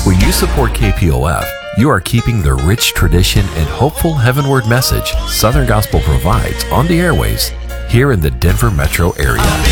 When you support KPOF, you are keeping the rich tradition and hopeful heavenward message Southern Gospel provides on the airwaves here in the Denver metro area.